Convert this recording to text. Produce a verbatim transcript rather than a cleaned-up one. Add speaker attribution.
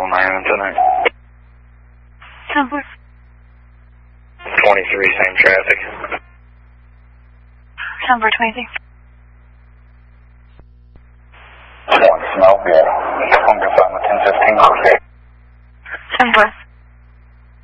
Speaker 1: nine tonight.
Speaker 2: ten four.
Speaker 1: twenty-three, same traffic.
Speaker 2: ten four twenty-three.
Speaker 1: One smoke, yeah. Hunger five ten fifteen, okay.
Speaker 2: ten four.